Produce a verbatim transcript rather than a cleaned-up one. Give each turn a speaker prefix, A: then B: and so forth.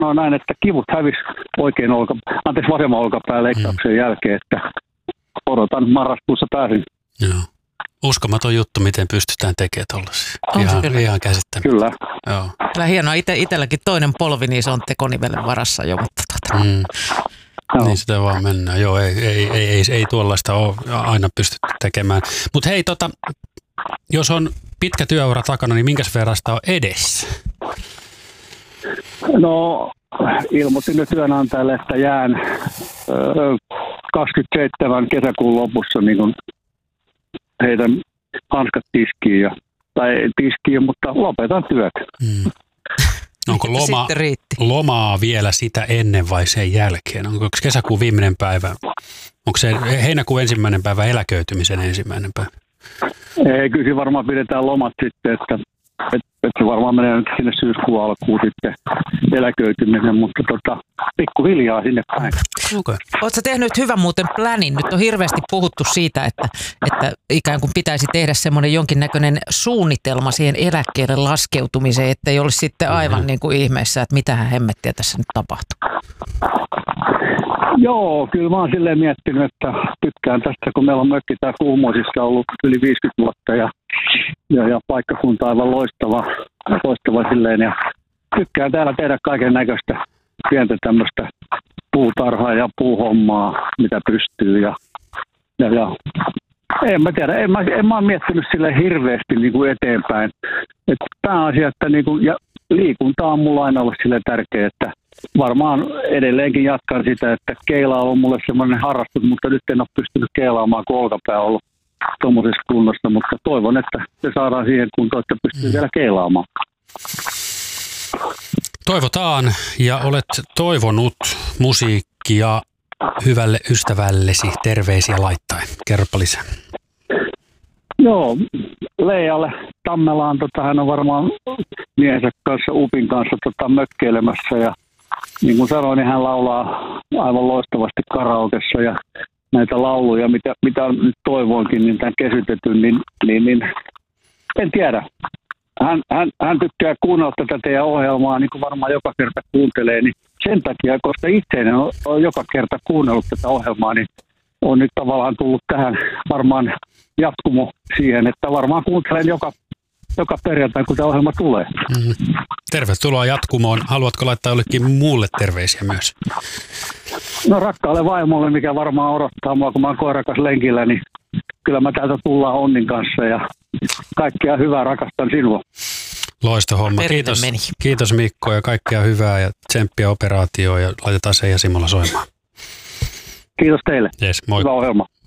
A: sanoa näin, että kivut hävisi oikein olka, anteeksi vasemman olkapään leikkauksen mm. jälkeen, että odotan marraskuussa pääsin.
B: Joo. Uskomaton juttu, miten pystytään tekemään tollaisia. Ihan, ihan käsittämättä.
A: Kyllä.
B: Joo.
C: Kyllä hienoa. Ite, itselläkin toinen polvi, niin se on tekonivelen varassa jo, mutta tota.
B: Mm. Niin sitä vaan mennään. Joo, ei, ei, ei, ei, ei tuollaista ole aina pystytty tekemään. Mutta hei, tota, jos on pitkä työura takana, niin minkäs verran sitä on edessä?
A: No, ilmoitin nyt työnantajalle, että jään öö, kaksikymmentäseitsemän kesäkuun lopussa niin kun heitän hanskat tiskiin, ja, tai tiskiin, mutta lopetan työt.
B: Mm. Onko loma, lomaa vielä sitä ennen vai sen jälkeen? Onko kesäkuun viimeinen päivä? Onko se heinäkuun ensimmäinen päivä eläköitymisen ensimmäinen päivä?
A: Ei, kyllä varmaan pidetään lomat sitten, että, että, että se varmaan menee nyt sinne syyskuun alkuun sitten eläköityminen, mutta tota, pikkuhiljaa sinne päin.
B: Okay.
C: Oletko tehnyt hyvän muuten planin? Nyt on hirveästi puhuttu siitä, että, että ikään kuin pitäisi tehdä semmoinen jonkinnäköinen suunnitelma siihen eläkkeelle laskeutumiseen, ettei olisi sitten aivan mm-hmm. niin kuin ihmeessä, että mitähän hemmettiä tässä nyt tapahtuu.
A: Joo, kyllä mä oon silleen miettinyt, että tykkään tästä, kun meillä on mökki tää Kuhmoisissa ollut yli viisikymmentä vuotta ja, ja, ja paikkakunta aivan loistava, loistava silleen ja tykkään täällä tehdä kaiken näköistä pientä tämmöistä puutarhaa ja puuhommaa, mitä pystyy ja, ja, ja en mä tiedä, en mä, en mä ole miettinyt sille hirveästi niin kuin eteenpäin. Et pääasia, että niin kuin, ja liikunta on mulla aina ollut sille tärkeä, että varmaan edelleenkin jatkan sitä, että keilaa on mulle semmoinen harrastus, mutta nyt en ole pystynyt keilaamaan, kun olkapää on ollut tuommoisessa kunnossa, mutta toivon, että se saadaan siihen kuntoon, että pystyy mm. vielä keilaamaan.
B: Toivotaan, ja olet toivonut musiikkia hyvälle ystävällesi terveisiä laittaen. Kerropa lisää.
A: Joo, Leijalle Tammelaan, tota, hän on varmaan miehensä kanssa, Upin kanssa tota, mökkeilemässä ja niin kuin sanoin, niin hän laulaa aivan loistavasti karaokessa ja näitä lauluja, mitä, mitä nyt toivoinkin, niin tämän kesytetyn, niin, niin, niin en tiedä. Hän, hän, hän tykkää kuunnella tätä teidän ohjelmaa, niin kuin varmaan joka kerta kuuntelee, niin sen takia, koska itse on, on joka kerta kuunnellut tätä ohjelmaa, niin on nyt tavallaan tullut tähän varmaan jatkumo siihen, että varmaan kuuntelen joka, joka perjantai, kun tämä ohjelma tulee.
B: Mm. Tervetuloa jatkumoon. Haluatko laittaa jollekin muulle terveisiä myös?
A: No rakkaalle vaimolle, mikä varmaan odottaa mua, kun mä oon koirakas lenkillä, niin kyllä mä täältä tullaan Onnin kanssa ja kaikkea hyvää, rakastan sinua.
B: Loista homma. Kiitos, kiitos Mikko ja kaikkea hyvää ja tsemppiä operaatioon ja laitetaan se ja Simolla soimaan.
A: Kiitos teille.
B: Yes, moi.
A: Hyvä ohjelma.